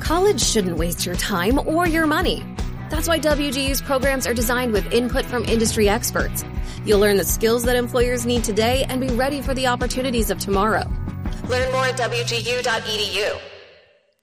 College shouldn't waste your time or your money. That's why WGU's programs are designed with input from industry experts. You'll learn the skills that employers need today and be ready for the opportunities of tomorrow. Learn more at WGU.edu.